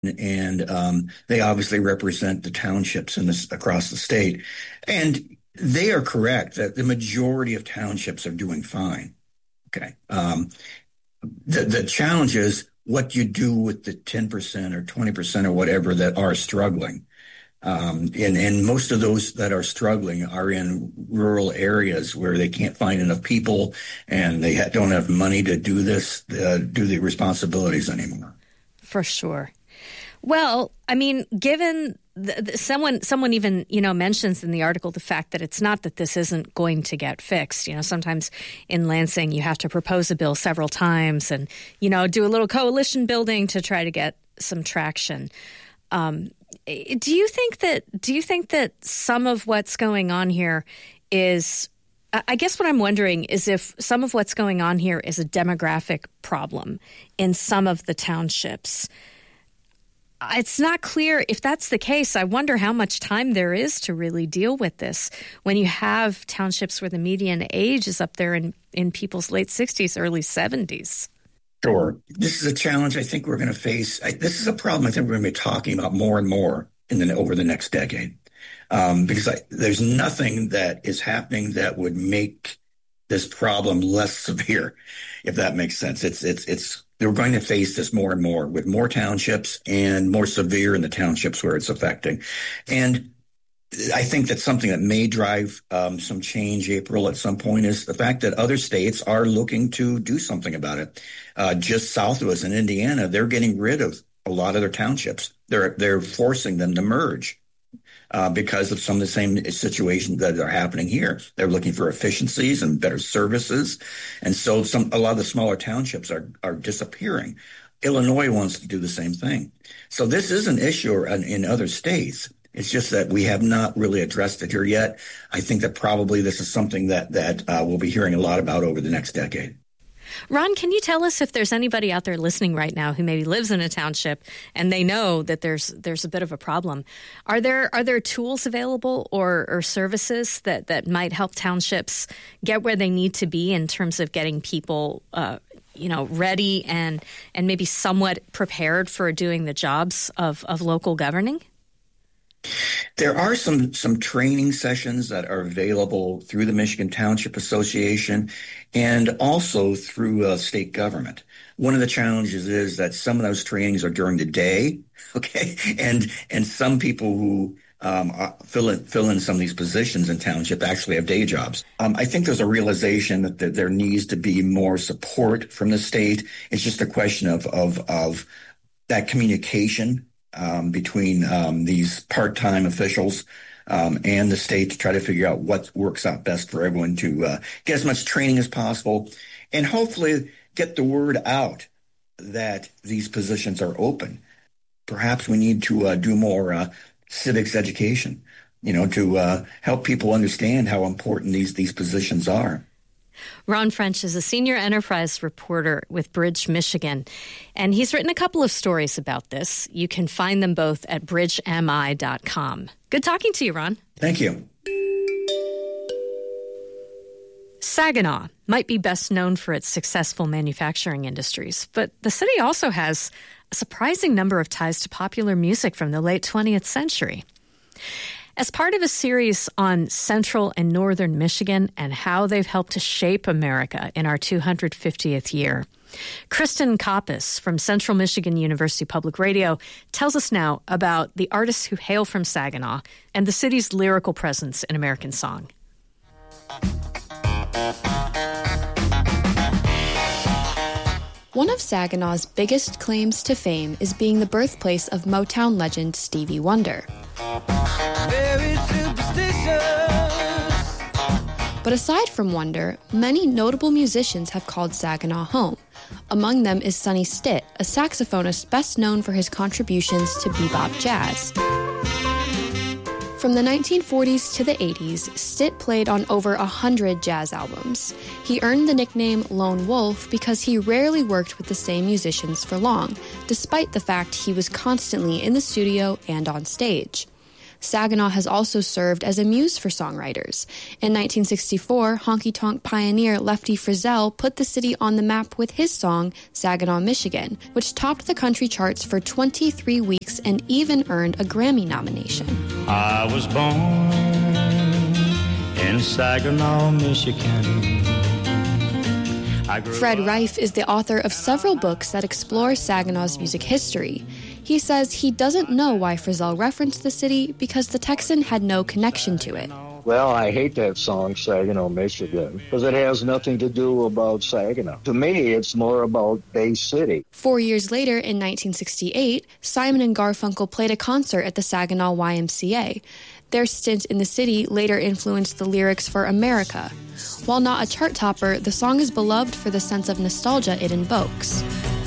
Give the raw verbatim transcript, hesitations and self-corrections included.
and um, they obviously represent the townships in this across the state. And they are correct that the majority of townships are doing fine. Okay. Um, the, the challenge is what you do with the ten percent or twenty percent or whatever that are struggling. Um, and, and most of those that are struggling are in rural areas where they can't find enough people and they ha- don't have money to do this, uh, do the responsibilities anymore. For sure. Well, I mean, given the, the, someone someone even, you know, mentions in the article the fact that it's not that this isn't going to get fixed. You know, sometimes in Lansing you have to propose a bill several times and, you know, do a little coalition building to try to get some traction. Um, do you think that do you think that some of what's going on here is, I guess what I'm wondering is if some of what's going on here is a demographic problem in some of the townships. It's not clear if that's the case. I wonder how much time there is to really deal with this when you have townships where the median age is up there in, in people's late sixties, early seventies. Sure. This is a challenge I think we're going to face. I, this is a problem I think we're going to be talking about more and more in the, over the next decade. Um, because I, there's nothing that is happening that would make this problem less severe, if that makes sense. It's, it's, it's, we're going to face this more and more with more townships and more severe in the townships where it's affecting. And I think that's something that may drive um, some change, April, at some point, is the fact that other states are looking to do something about it. Uh, just south of us in Indiana, they're getting rid of a lot of their townships. They're they're forcing them to merge uh, because of some of the same situations that are happening here. They're looking for efficiencies and better services, and so some a lot of the smaller townships are are disappearing. Illinois wants to do the same thing. So this is an issue in, in other states. It's just that we have not really addressed it here yet. I think that probably this is something that that uh, we'll be hearing a lot about over the next decade. Ron, can you tell us if there's anybody out there listening right now who maybe lives in a township and they know that there's there's a bit of a problem? Are there are there tools available or, or services that, that might help townships get where they need to be in terms of getting people uh, you know, ready and and maybe somewhat prepared for doing the jobs of, of local governing? There are some some training sessions that are available through the Michigan Township Association and also through uh, state government. One of the challenges is that some of those trainings are during the day, okay, and and some people who um, fill in fill in some of these positions in township actually have day jobs. Um, I think there's a realization that there, there needs to be more support from the state. It's just a question of of of that communication Um, between um, these part-time officials um, and the state to try to figure out what works out best for everyone to uh, get as much training as possible and hopefully get the word out that these positions are open. Perhaps we need to uh, do more uh, civics education, you know, to uh, help people understand how important these, these positions are. Ron French is a senior enterprise reporter with Bridge, Michigan, and he's written a couple of stories about this. You can find them both at bridge m i dot com. Good talking to you, Ron. Thank you. Saginaw might be best known for its successful manufacturing industries, but the city also has a surprising number of ties to popular music from the late twentieth century. As part of a series on Central and Northern Michigan and how they've helped to shape America in our two hundred fiftieth year, Kristen Koppes from Central Michigan University Public Radio tells us now about the artists who hail from Saginaw and the city's lyrical presence in American song. One of Saginaw's biggest claims to fame is being the birthplace of Motown legend Stevie Wonder. Very superstitious. But aside from Wonder, many notable musicians have called Saginaw home. Among them is Sonny Stitt, a saxophonist best known for his contributions to bebop jazz. From the nineteen forties to the eighties, Stitt played on over one hundred jazz albums. He earned the nickname Lone Wolf because he rarely worked with the same musicians for long, despite the fact he was constantly in the studio and on stage. Saginaw has also served as a muse for songwriters. In nineteen sixty-four, honky-tonk pioneer Lefty Frizzell put the city on the map with his song, Saginaw, Michigan, which topped the country charts for twenty-three weeks and even earned a Grammy nomination. I was born in Saginaw, Michigan. Fred Reif is the author of several books that explore Saginaw's music history. He says he doesn't know why Frizzell referenced the city because the Texan had no connection to it. Well, I hate that song, Saginaw, Michigan, because it has nothing to do about Saginaw. To me, it's more about Bay City. Four years later, in nineteen sixty-eight, Simon and Garfunkel played a concert at the Saginaw Y M C A. Their stint in the city later influenced the lyrics for America. While not a chart topper, the song is beloved for the sense of nostalgia it invokes.